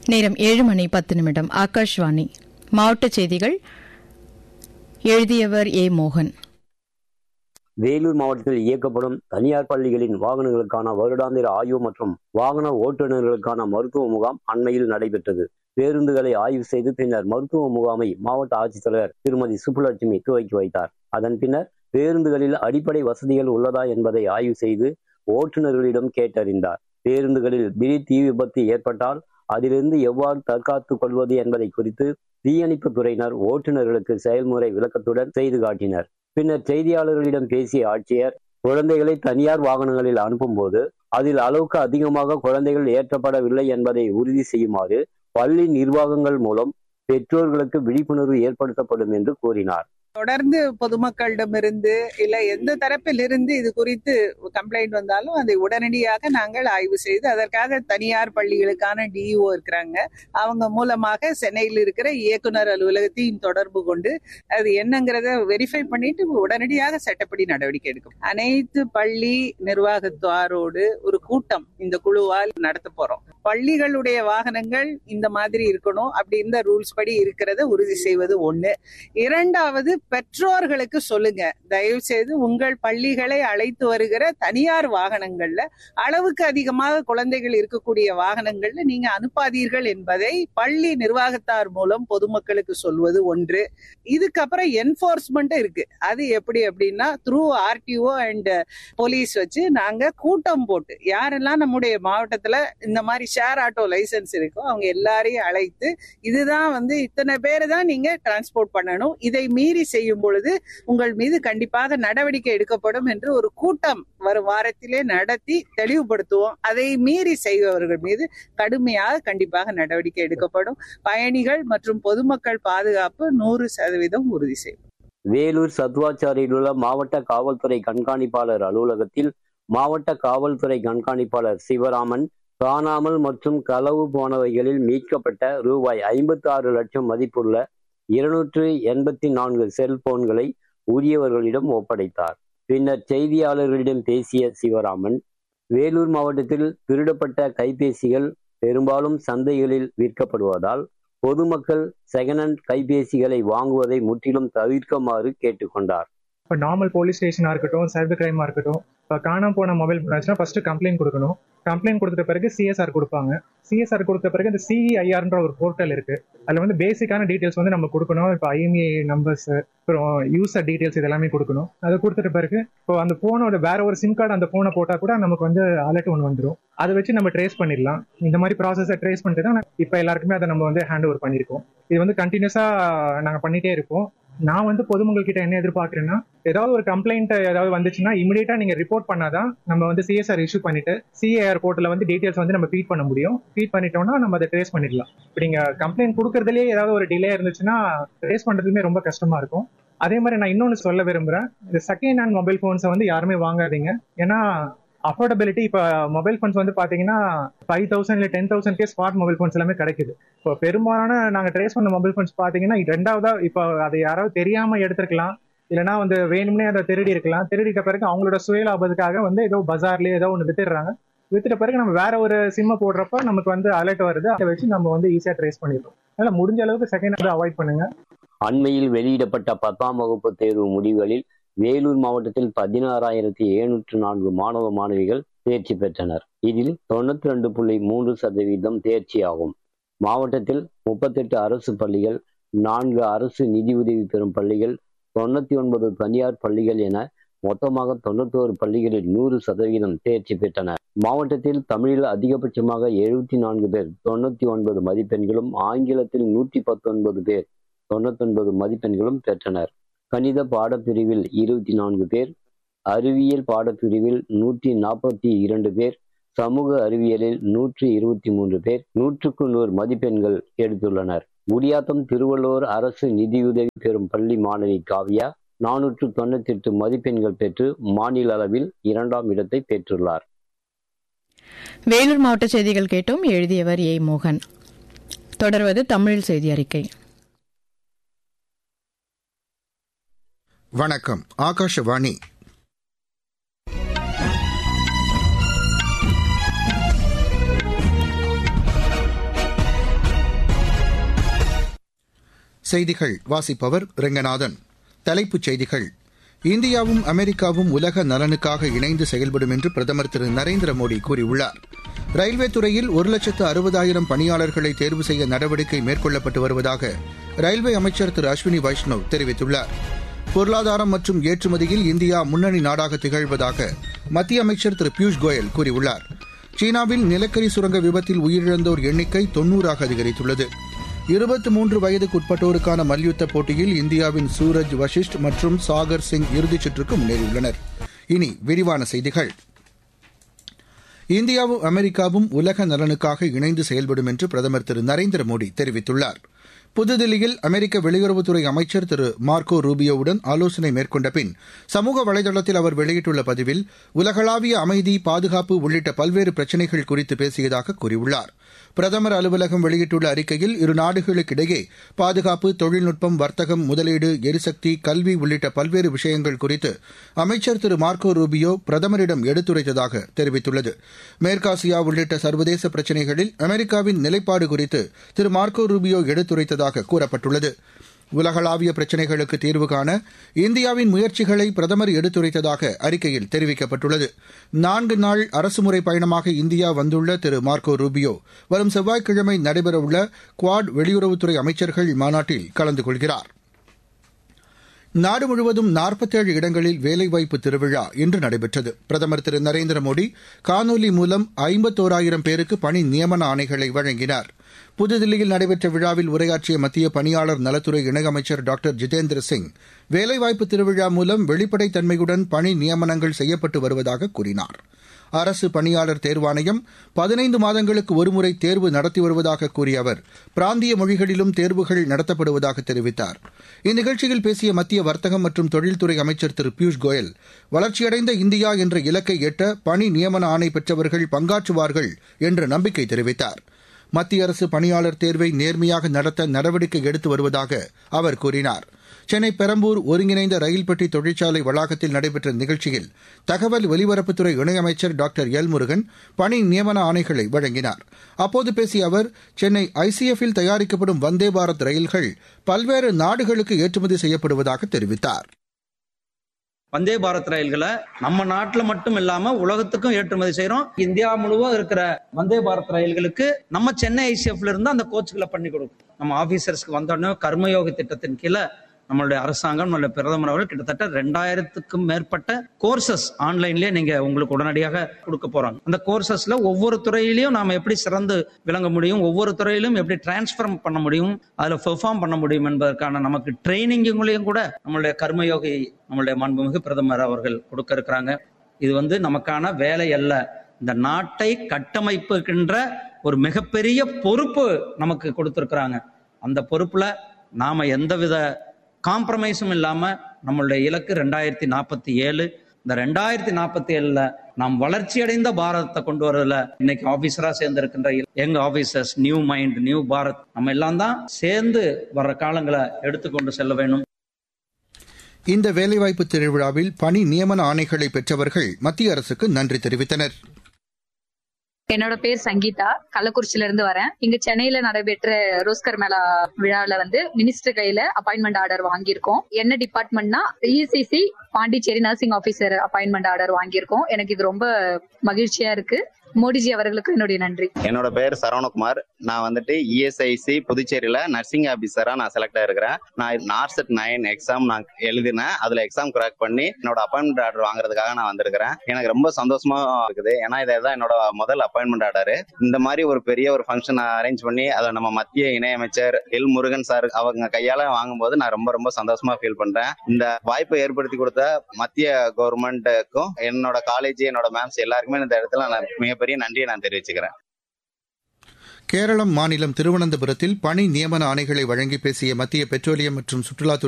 நேரம் 7:10. ஆகாஷ்வாணி மாவட்ட செய்திகள். எழுதியவர் ஏ. மோகன். வேலூர் மாவட்டத்தில் இயக்கப்படும் தனியார் பள்ளிகளின் வாகனங்களுக்கான வருடாந்திர ஆய்வு மற்றும் வாகன ஓட்டுநர்களுக்கான மருத்துவ முகாம் அண்மையில் நடைபெற்றது. பேருந்துகளை ஆய்வு செய்து பின்னர் மருத்துவ முகாமை மாவட்ட ஆட்சித்தலைவர் திருமதி சுப்புலட்சுமி துவக்கி வைத்தார். அதன் பின்னர் பேருந்துகளில் அடிப்படை வசதிகள் உள்ளதா என்பதை ஆய்வு செய்து ஓட்டுநர்களிடம் கேட்டறிந்தார். பேருந்துகளில் திடீர் தீ விபத்து ஏற்பட்டால் அதிலிருந்து எவ்வாறு தற்காத்துக் கொள்வது என்பதை குறித்து தீயணைப்பு துறையினர் ஓட்டுநர்களுக்கு செயல்முறை விளக்கத்துடன் செய்து காட்டினர். பின்னர் செய்தியாளர்களிடம் பேசிய ஆட்சியர், குழந்தைகளை தனியார் வாகனங்களில் அனுப்பும் போது அதில் அளவுக்கு அதிகமாக குழந்தைகள் ஏற்றப்படவில்லை என்பதை உறுதி செய்யுமாறு பள்ளி நிர்வாகங்கள் மூலம் பெற்றோர்களுக்கு விழிப்புணர்வு ஏற்படுத்தப்படும் என்று கூறினார். தொடர்ந்து பொதுமக்களிடமிருந்து இல்ல எந்த தரப்பிலிருந்து இது குறித்து கம்ப்ளைண்ட் வந்தாலும் அதை உடனடியாக நாங்கள் ஆய்வு செய்து அதற்காக தனியார் பள்ளிகளுக்கான டிஇஓ இருக்கிறாங்க. அவங்க மூலமாக சென்னையில் இருக்கிற இயக்குனர் அலுவலகத்தையும் தொடர்பு கொண்டு அது என்னங்கிறத வெரிஃபை பண்ணிட்டு உடனடியாக சட்டப்படி நடவடிக்கை எடுக்கும். அனைத்து பள்ளி நிர்வாகத்தாரோடு ஒரு கூட்டம் இந்த குழுவால் நடத்த போறோம். பள்ளிகளுடைய வாகனங்கள் இந்த மாதிரி இருக்கணும், அப்படி இந்த ரூல்ஸ் படி இருக்கிறத உறுதி செய்வது ஒண்ணு. இரண்டாவது, பெற்றோர்களுக்கு சொல்லுங்க, தயவு செய்து உங்கள் பள்ளிகளை அழைத்து வருகிற தனியார் வாகனங்கள்ல அளவுக்கு அதிகமாக குழந்தைகள் இருக்கக்கூடிய வாகனங்கள்ல நீங்க அனுப்பாதீர்கள் என்பதை பள்ளி நிர்வாகத்தார் மூலம் பொதுமக்களுக்கு சொல்வது ஒன்று. இதுக்கப்புறம் என்போர்ஸ்மெண்ட் இருக்கு. அது எப்படி அப்படின்னா த்ரூ ஆர்டிஓ அண்ட் போலீஸ் வச்சு நாங்க கூட்டம் போட்டு யாரெல்லாம் நம்முடைய மாவட்டத்துல இந்த மாதிரி ஷேர் ஆட்டோ லைசன்ஸ் இருக்கோ அவங்க எல்லாரையும் அழைத்து இதுதான் இத்தனை பேரு தான் நீங்க டிரான்ஸ்போர்ட் பண்ணணும், இதை மீறி செய்யும் பொழுது உங்கள் மீது கண்டிப்பாக நடவடிக்கை எடுக்கப்படும் என்று ஒரு கூட்டம் வரும் வாரத்திலே நடத்தி தெளிவுபடுத்துவோம். அதை மீறி செய்பவர்கள் மீது கடுமையாக கண்டிப்பாக நடவடிக்கை எடுக்கப்படும். பயணிகள் மற்றும் பொதுமக்கள் பாதுகாப்பு 100% உறுதி செய்யும். வேலூர் சத்வாச்சாரியில் உள்ள மாவட்ட காவல்துறை கண்காணிப்பாளர் அலுவலகத்தில் மாவட்ட காவல்துறை கண்காணிப்பாளர் சிவராமன் காணாமல் மற்றும் களவு போனவைகளில் மீட்கப்பட்ட ரூபாய் 56 லட்சம் மதிப்புள்ள 284 செல்போன்களை உரியவர்களிடம் ஒப்படைத்தார். பின்னர் செய்தியாளர்களிடம் பேசிய சிவராமன், வேலூர் மாவட்டத்தில் திருடப்பட்ட கைபேசிகள் பெரும்பாலும் சந்தைகளில் விற்கப்படுவதால் பொதுமக்கள் செகண்ட் ஹேண்ட் கைபேசிகளை வாங்குவதை முற்றிலும் தவிர்க்குமாறு கேட்டுக்கொண்டார். இப்போ நார்மல் போலீஸ் ஸ்டேஷனாக இருக்கட்டும், சைபர் கிரைமாக இருக்கட்டும், இப்போ காணாம போன மொபைல் போனாச்சுன்னா ஃபர்ஸ்ட் கம்ப்ளைண்ட் கொடுக்கணும். கம்ப்ளைண்ட் கொடுத்த பிறகு சிஎஸ்ஆர் கொடுப்பாங்க. சிஎஸ்ஆர் கொடுத்த பிறகு இந்த சிஇஐஆர்ன்ற ஒரு போர்ட்டல் இருக்கு. அதில் பேசிக்கான டீட்டெயில்ஸ் நம்ம கொடுக்கணும். இப்போ ஐஎம்இஐ நம்பர்ஸ், அப்புறம் யூசர் டீட்டெயில்ஸ் இதெல்லாமே கொடுக்கணும். அதை கொடுத்துட்ட பிறகு இப்போ அந்த போனோட வேற ஒரு சிம் கார்டு அந்த போனை போட்டால் கூட நமக்கு அலர்ட் ஒன்று வந்துடும். அதை வச்சு நம்ம ட்ரேஸ் பண்ணிடலாம். இந்த மாதிரி ப்ராசஸை ட்ரேஸ் பண்ணிட்டு தான் இப்போ எல்லாருக்குமே அதை நம்ம ஹேண்ட் ஓவர் பண்ணியிருக்கோம். இது கண்டினியூஸாக நாங்கள் பண்ணிட்டே இருப்போம். நான் பொதுமக்கள் கிட்ட என்ன எதிர்பார்க்கறேன்னா, ஏதாவது ஒரு கம்ப்ளைண்ட் ஏதாவது வந்துச்சுன்னா இமிடியேட்டா நீங்க ரிப்போர்ட் பண்ணாதான் நம்ம சிஎஸ்ஆர் இஷ்யூ பண்ணிட்டு சிஏஆர் போர்ட்டல டீடைல்ஸ் நம்ம ஃபீட் பண்ண முடியும். ஃபீட் பண்ணிட்டோம்னா நம்ம அதை ட்ரேஸ் பண்ணிடலாம். இப்ப நீங்க கம்ப்ளைண்ட் கொடுக்கறதுலேயே ஏதாவது ஒரு டிலே இருந்துச்சுன்னா ட்ரேஸ் பண்றதுமே ரொம்ப கஷ்டமா இருக்கும். அதே மாதிரி நான் இன்னொன்னு சொல்ல விரும்புறேன், இந்த செகண்ட் ஹேண்ட் மொபைல் போன்ஸை யாருமே வாங்காதீங்க. ஏன்னா அஃபோர்டபிலிட்டி இப்போ மொபைல் ஃபோன்ஸ் பாத்தீங்கன்னா 5,000 இல்லை 10,000 ஸ்மார்ட் மொபைல் ஃபோன்ஸ் எல்லாமே கிடைக்குது. இப்போ பெரும்பாலான நாங்கள் ட்ரேஸ் பண்ண மொபைல் ஃபோன்ஸ் பாத்தீங்கன்னா ரெண்டாவதா இப்போ அதை யாராவது தெரியாம எடுத்திருக்கலாம், இல்லைன்னா வேணும்னே அதை திருடி இருக்கலாம். திருடிட்ட பிறகு அவங்களோட சுய லாபத்துக்காக ஏதோ பஜார்லயே ஏதோ ஒன்று வித்துடுறாங்க. வித்துட்ட பிறகு நம்ம வேற ஒரு சிம்மை போடுறப்ப நமக்கு அலர்ட் வருது. அதை வச்சு நம்ம ஈஸியா ட்ரேஸ் பண்ணிடுறோம். அதனால முடிஞ்ச அளவுக்கு செகண்ட் ஹேண்ட் அவாய்ட் பண்ணுங்க. அண்மையில் வெளியிடப்பட்ட 10ஆம் வகுப்பு தேர்வு முடிவுகளில் வேலூர் மாவட்டத்தில் 16,704 மாணவ மாணவிகள் தேர்ச்சி பெற்றனர். இதில் 92.3% தேர்ச்சியாகும். மாவட்டத்தில் 38 அரசு பள்ளிகள், 4 அரசு நிதியுதவி பெறும் பள்ளிகள், 99 தனியார் பள்ளிகள் என மொத்தமாக 91 பள்ளிகளில் 100% தேர்ச்சி பெற்றனர். மாவட்டத்தில் தமிழில் அதிகபட்சமாக 74 பேர் 99 மதிப்பெண்களும், ஆங்கிலத்தில் 119 பேர் 99 மதிப்பெண்களும் பெற்றனர். கணித பாடப்பிரிவில் 24 பேர், அறிவியல் பாடப்பிரிவில் 142 பேர், சமூக அறிவியலில் 123 பேர் 100க்கு 100 மதிப்பெண்கள் எடுத்துள்ளனர். குடியாத்தம் திருவள்ளுவர் அரசு நிதியுதவி பெறும் பள்ளி மாணவி காவ்யா 498 மதிப்பெண்கள் பெற்று மாநில அளவில் 2ஆம் இடத்தை பெற்றுள்ளார். வேலூர் மாவட்ட செய்திகள் கேட்டோம். எழுதியவர் ஏ. மோகன். தொடர்வது தமிழ் செய்தி அறிக்கை. வணக்கம். ஆகாஷவாணி. செய்திகள் வாசிப்பவர் ரெங்கநாதன். தலைப்புச் செய்திகள். இந்தியாவும் அமெரிக்காவும் உலக நலனுக்காக இணைந்து செயல்படும் என்று பிரதமர் திரு நரேந்திர மோடி கூறியுள்ளார். ரயில்வே துறையில் 1,60,000 பணியாளர்களை தேர்வு செய்ய நடவடிக்கை மேற்கொள்ளப்பட்டு வருவதாக ரயில்வே அமைச்சர் திரு அஸ்வினி வைஷ்ணவ் தெரிவித்துள்ளார். பொருளாதாரம் மற்றும் ஏற்றுமதியில் இந்தியா முன்னணி நாடாக திகழ்வதாக மத்திய அமைச்சர் திரு பியூஷ் கோயல் கூறியுள்ளார். சீனாவில் நிலக்கரி சுரங்க விபத்தில் உயிரிழந்தோர் எண்ணிக்கை 90 அதிகரித்துள்ளது. 23 வயதுக்குட்பட்டோருக்கான மல்யுத்த போட்டியில் இந்தியாவின் சூரஜ் வஷிஷ்ட் மற்றும் சாகர் சிங் இறுதிச் சுற்றுக்கு முன்னேறியுள்ளனர். இனி விரிவான செய்திகள். இந்தியாவும் அமெரிக்காவும் உலக நலனுக்காக இணைந்து செயல்படும் என்று பிரதமர் திரு நரேந்திர மோடி தெரிவித்துள்ளார். புதுதில்லியில் அமெரிக்க வெளியுறவுத்துறை அமைச்சர் திரு மார்க்கோ ரூபியோவுடன் ஆலோசனை மேற்கொண்ட பின் சமூக வலைதளத்தில் அவர் வெளியிட்டுள்ள பதிவில் உலகளாவிய அமைதி, பாதுகாப்பு உள்ளிட்ட பல்வேறு பிரச்சினைகள் குறித்து பேசியதாக கூறியுள்ளார். பிரதமர் அலுவலகம் வெளியிட்டுள்ள அறிக்கையில் இரு நாடுகளுக்கிடையே பாதுகாப்பு, தொழில்நுட்பம், வர்த்தகம், முதலீடு, எரிசக்தி, கல்வி உள்ளிட்ட பல்வேறு விஷயங்கள் குறித்து அமைச்சர் திரு மார்க்கோ ரூபியோ பிரதமரிடம் எடுத்துரைத்ததாக தெரிவித்துள்ளது. மேற்காசியா உள்ளிட்ட சர்வதேச பிரச்சினைகளில் அமெரிக்காவின் நிலைப்பாடு குறித்து திரு மார்க்கோ ரூபியோ எடுத்துரைத்ததாக கூறப்பட்டுள்ளது. உலகளாவிய பிரச்சினைகளுக்கு தீர்வு காண இந்தியாவின் முயற்சிகளை பிரதமர் எடுத்துரைத்ததாக அறிக்கையில் தெரிவிக்கப்பட்டுள்ளது. 4 நாள் அரசுமுறை பயணமாக இந்தியா வந்துள்ள திரு மார்க்கோ ரூபியோ வரும் செவ்வாய்க்கிழமை நடைபெறவுள்ள குவாட் வெளியுறவுத்துறை அமைச்சர்கள் மாநாட்டில் கலந்து கொள்கிறார். நாடு முழுவதும் 47 இடங்களில் வேலைவாய்ப்பு திருவிழா இன்று நடைபெற்றது. பிரதமர் திரு நரேந்திர மோடி காணொலி மூலம் 51,000 பேருக்கு பணி நியமன ஆணைகளை வழங்கினார். புதுதில்லியில் நடைபெற்ற விழாவில் உரையாற்றிய மத்திய பணியாளர் நலத்துறை இணையமைச்சர் டாக்டர் ஜிதேந்திர சிங் வேலைவாய்ப்பு திருவிழா மூலம் வெளிப்படைத்தன்மையுடன் பணி நியமனங்கள் செய்யப்பட்டு வருவதாக கூறினார். அரசு பணியாளர் தேர்வாணையம் 15 மாதங்களுக்கு ஒருமுறை தேர்வு நடத்தி வருவதாக கூறிய அவர் பிராந்திய மொழிகளிலும் தேர்வுகள் நடத்தப்படுவதாக தெரிவித்தார். இந்நிகழ்ச்சியில் பேசிய மத்திய வர்த்தகம் மற்றும் தொழில்துறை அமைச்சர் திரு பியூஷ் கோயல் வளர்ச்சியடைந்த இந்தியா என்ற இலக்கை எட்ட பணி நியமன ஆணை பெற்றவர்கள் பங்காற்றுவார்கள் என்ற நம்பிக்கை தெரிவித்தார். மத்திய அரசு பணியாளர் தேர்வை நேர்மையாக நடத்த நடவடிக்கை எடுத்து வருவதாக அவர் கூறினார். சென்னை பெரம்பூர் ஒருங்கிணைந்த ரயில் பெட்டி தொழிற்சாலை வளாகத்தில் நடைபெற்ற நிகழ்ச்சியில் தகவல் ஒலிபரப்புத்துறை இணையமைச்சர் டாக்டர் எல் முருகன் பணி நியமன ஆணைகளை வழங்கினார். அப்போது பேசிய அவர் சென்னை ஐசிஎஃப்பில் தயாரிக்கப்படும் வந்தே பாரத் ரயில்கள் பல்வேறு நாடுகளுக்கு ஏற்றுமதி செய்யப்படுவதாக தெரிவித்தார். வந்தே பாரத் ரயில்களை நம்ம நாட்டுல மட்டும் இல்லாம உலகத்துக்கும் ஏற்றுமதி செய்யறோம். இந்தியா முழுவதும் இருக்கிற வந்தே பாரத் ரயில்களுக்கு நம்ம சென்னை ஐசிஎஃப்ல இருந்து அந்த கோச்சுகளை பண்ணி கொடுக்கும். நம்ம ஆபீசர்ஸ்க்கு வந்தோடனே கர்மயோக திட்டத்தின் கீழே நம்மளுடைய அரசாங்கம், நம்மளுடைய பிரதமர் அவர்கள் கிட்டத்தட்ட 2000க்கும் மேற்பட்ட கோர்சஸ் ஆன்லைன்லயே நீங்க உங்களுக்கு உடனடியாக கொடுக்க போறாங்க. அந்த கோர்சஸ்ல ஒவ்வொரு துறையிலையும் நாம எப்படி சிறந்து விளங்க முடியும், ஒவ்வொரு துறையிலும் எப்படி டிரான்ஸ்ஃபார்ம் பண்ண முடியும், அதுல பெர்ஃபார்ம் பண்ண முடியும் என்பதற்கான நமக்கு ட்ரைனிங்லையும் கூட நம்மளுடைய கர்மயோகி நம்மளுடைய மாண்புமிகு பிரதமர் அவர்கள் கொடுக்க இருக்கிறாங்க. இது நமக்கான வேலை அல்ல, இந்த நாட்டை கட்டமைப்புகின்ற ஒரு மிகப்பெரிய பொறுப்பு நமக்கு கொடுத்திருக்கிறாங்க. அந்த பொறுப்புல நாம எந்தவித காம்ப்ரமைஸும் இல்லாம நம்மளுடைய இலக்கு 2047. இந்த 2047 நாம் வளர்ச்சி அடைந்த பாரதத்தை கொண்டு வரதுல இன்னைக்கு ஆபீசரா சேர்ந்து இருக்கின்ற எங்க officers, new mind, new Bharat, நம்ம எல்லாம் தான் சேர்ந்து வர்ற காலங்களை எடுத்துக்கொண்டு செல்ல வேண்டும். இந்த வேலைவாய்ப்பு திருவிழாவில் பணி நியமன ஆணைகளை பெற்றவர்கள் மத்திய அரசுக்கு நன்றி தெரிவித்தனர். என்னோட பேர் சங்கீதா, கள்ளக்குறிச்சியில இருந்து வரேன். இங்க சென்னையில நடைபெற்ற ரோஸ்கர் மேளா விழாவில மினிஸ்டர் கையில அப்பாயின்மெண்ட் ஆர்டர் வாங்கியிருக்கோம். என்ன டிபார்ட்மெண்ட்னா ECC Pondicherry nursing officer appointment order வாங்கியிருக்கோம். எனக்கு இது ரொம்ப மகிழ்ச்சியா இருக்கு. மோடிஜி அவர்களுக்கு என்னுடைய நன்றி. என்னோட பேர் சரவணகுமார். நான் இஎஸ்ஐசி புதுச்சேரியில நர்சிங் ஆபீசரா நான் செலக்ட் ஆயிருக்கிறேன். நான் நார்செட் 9 எக்ஸாம் நான் எழுதினேன். அதுல எக்ஸாம் கிராக் பண்ணி என்னோட அப்பாயின்மெண்ட் ஆர்டர் வாங்குறதுக்காக நான் வந்திருக்கிறேன். எனக்கு ரொம்ப சந்தோஷமா இருக்குது. ஏன்னா இதான் என்னோட முதல் அப்பாயின்மெண்ட் ஆர்டர். இந்த மாதிரி ஒரு பெரிய ஒரு ஃபங்க்ஷன் அரேஞ்ச் பண்ணி அதை நம்ம மத்திய இணையமைச்சர் எல் முருகன் சார் அவங்க கையால வாங்கும்போது நான் ரொம்ப ரொம்ப சந்தோஷமா ஃபீல் பண்றேன். இந்த வாய்ப்பை ஏற்படுத்தி கொடுத்த மத்திய கவர்மெண்ட்டுக்கும் என்னோட காலேஜ், என்னோட மேம்ஸ் எல்லாருக்குமே இந்த இடத்துல நான் மிகப்பெரிய நன்றியை நான் தெரிவிச்சுக்கிறேன். கேரளம் மாநிலம் திருவனந்தபுரத்தில் பணி நியமன ஆணைகளை வழங்கி பேசிய மத்திய பெட்ரோலியம் மற்றும் சுற்றுலாத்துறை